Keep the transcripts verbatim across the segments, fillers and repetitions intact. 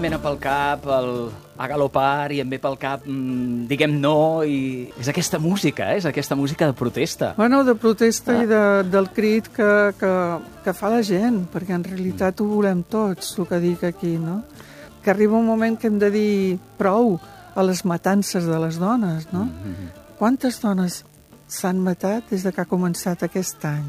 em ve pel cap el a galopar i em ve pel cap, mmm, diguem no, i és aquesta música, eh? És aquesta música de protesta. Bueno, de protesta ah. i de, del crit que, que, que fa la gent, perquè en realitat mm. ho volem tots, el que dic aquí, no? Que arriba un moment que hem de dir prou a les matances de les dones, no? Mm-hmm. Quantes dones s'han matat des de que ha començat aquest any?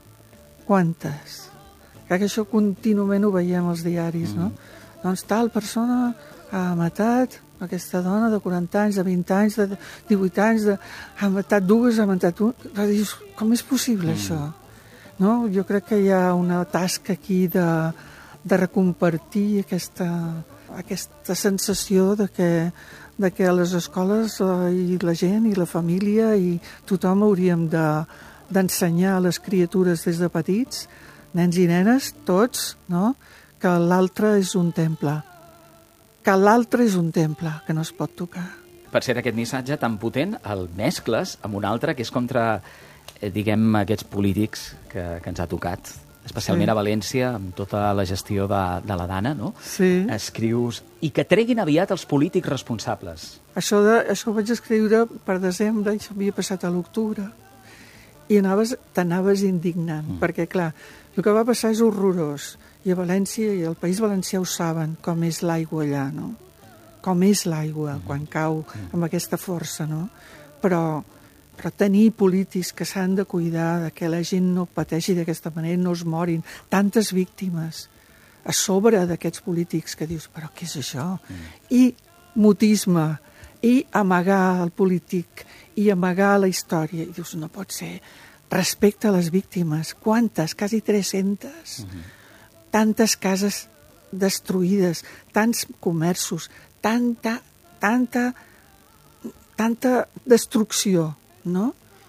Quantes? Que això contínuament ho veiem als diaris, no? Mm. Doncs tal persona ha matat aquesta dona de quaranta anys, de vint anys, de divuit anys, de... ha matat dues, ha matat un... Però dius, com és possible mm. això? No? Jo crec que hi ha una tasca aquí de, de recompartir aquesta, aquesta sensació de que, de que a les escoles eh, i la gent i la família i tothom hauríem de, d'ensenyar a les criatures des de petits, nens i nenes, tots, no? Que l'altre és un temple. Que l'altre és un temple, que no es pot tocar. Per ser aquest missatge tan potent, el mescles amb un altre que és contra, eh, diguem, aquests polítics que, que ens ha tocat, especialment sí. a València, amb tota la gestió de, de la Dana, no? Sí. Escrius, i que treguin aviat els polítics responsables. Això, de, això ho vaig escriure per desembre i s'havia passat a l'octubre. I anaves, t'anaves indignant, mm. perquè, clar, el que va passar és horrorós. I a València i al País Valencià ho saben, com és l'aigua allà, no? Com és l'aigua mm. quan cau mm. amb aquesta força, no? Però, però tenir polítics que s'han de cuidar de que la gent no pateixi d'aquesta manera, no es morin, tantes víctimes a sobre d'aquests polítics que dius, però què és això? Mm. I mutisme, i amagar el polític, i amagar la història. I dius, no pot ser. Respecte a les víctimes. Quantes? Quasi tres-centes. Mm-hmm. Tantes cases destruïdes, tants comerços, tanta, tanta, tanta destrucció, no?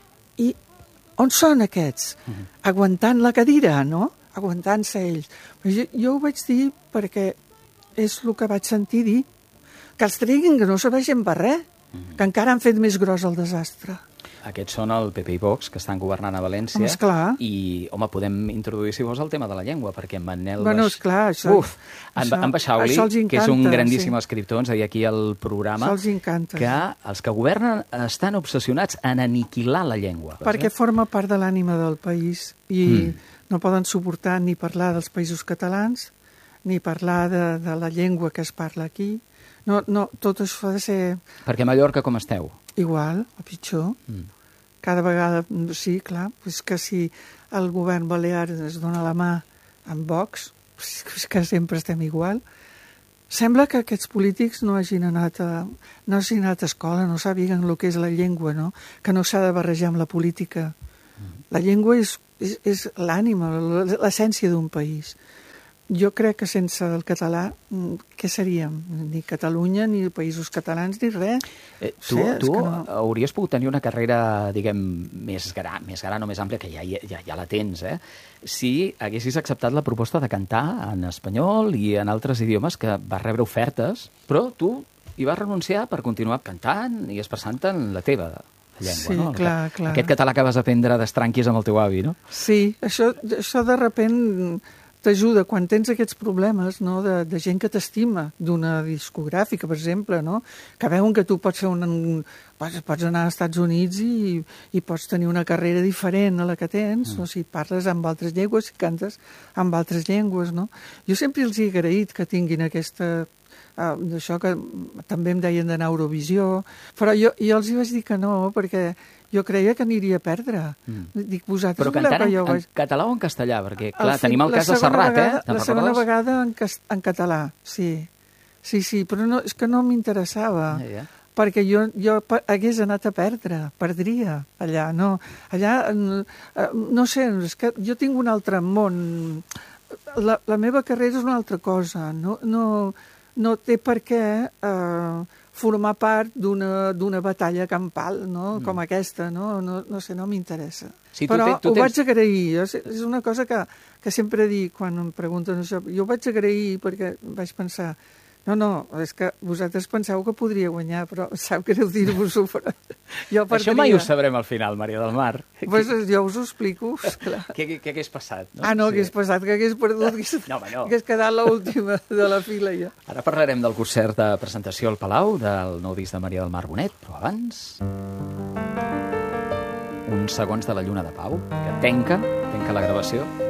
I on són aquests? Mm-hmm. Aguantant la cadira, no? Aguantant-se ells. Jo, jo ho vaig dir perquè és el que vaig sentir dir. Que els treguin, que no serveixen per res, mm-hmm. que encara han fet més gros el desastre. Aquests són el P P i Vox, que estan governant a València. Home, esclar. I, home, podem introduir, si vols, el tema de la llengua, perquè en Manel... Bueno, Baix... esclar, això... Uf, en, en Baixauli, encanta, que és un grandíssim sí. escriptor, ens deia aquí al programa encanta, que sí. els que governen estan obsessionats en aniquilar la llengua. Perquè eh? forma part de l'ànima del país i mm. no poden suportar ni parlar dels països catalans, ni parlar de, de la llengua que es parla aquí. No, no, tot això ha de ser... Perquè a Mallorca com esteu? Igual, o pitjor. Mm. Cada vegada, sí, clar, és que si el govern balear es dona la mà amb Vox, és que sempre estem igual. Sembla que aquests polítics no hagin anat a, no hagin anat a escola, no sàpiguen el que és la llengua, no? Que no s'ha de barrejar amb la política. La llengua és, és, és l'ànima, l'essència d'un país. Jo crec que sense el català, què seríem? Ni Catalunya, ni països catalans, ni res. Eh, tu sí, tu no... hauries pogut tenir una carrera, diguem, més gran, més gran o més àmplia, que ja, ja, ja la tens, eh? Si haguessis acceptat la proposta de cantar en espanyol i en altres idiomes, que vas rebre ofertes, però tu hi vas renunciar per continuar cantant i expressant-te en la teva llengua, sí, no? clar, clar. Aquest català que vas aprendre d'estranquis amb el teu avi, no? Sí, això, això de repent... t'ajuda quan tens aquests problemes, no? de, de gent que t'estima, d'una discogràfica, per exemple, no? Que veuen que tu pots, fer un, un, pots, pots anar als Estats Units i, i pots tenir una carrera diferent a la que tens, mm. o si parles amb altres llengües, si cantes amb altres llengües. No? Jo sempre els he agraït que tinguin aquesta... Uh, d'això que també em deien d'anar a Eurovisió, però jo, jo els hi vaig dir que no, perquè jo creia que aniria a perdre. Mm. Dic, vosaltres... Però cantant en, jo vaig... en català o en castellà? Perquè, clar, el tenim el cas de Serrat, vegada, eh? Te'n la segona recordes? vegada en, cas, en català, sí. Sí, sí, però no, és que no m'interessava. Ah, yeah. Perquè jo, jo hagués anat a perdre, perdria allà. No, allà, no sé, és que jo tinc un altre món. La, la meva carrera és una altra cosa. No... no no té per què eh, formar part d'una batalla campal, no? Mm. Com aquesta, no? No, no sé, no m'interessa. Sí, però te, ho tens... vaig agrair, és una cosa que, que sempre dic quan em pregunten això. Jo ho vaig agrair perquè vaig pensar, No, no, és que vosaltres penseu que podria guanyar, però sap greu dir-vos-ho, però jo perdria. Això mai ho sabrem al final, Maria del Mar. Pues jo us ho explico, esclar. Què, què, què hagués passat? No? Ah, no, Sí. hagués passat, que hagués perdut, que hagués, No, home, no. hagués quedat l'última de la fila ja. Ara parlarem del concert de presentació al Palau, del nou disc de Maria del Mar Bonet, però abans... Uns segons de la Lluna de Pau, que tenca, tenca la gravació.